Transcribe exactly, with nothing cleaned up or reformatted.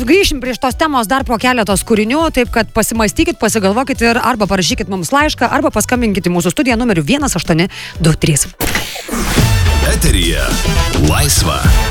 grįšim prie šitos temos dar po keletos kūrinių, taip kad pasimastykit, pasigalvokit ir arba parašykit mums laišką, arba paskambinkit į mūsų studiją numeriu vienas aštuoni du trys. Eteryje Laisva.